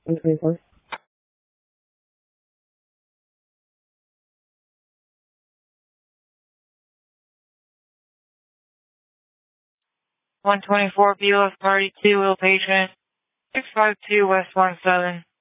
124. 124 BOF Party 2, Will Patient, 652 West 17.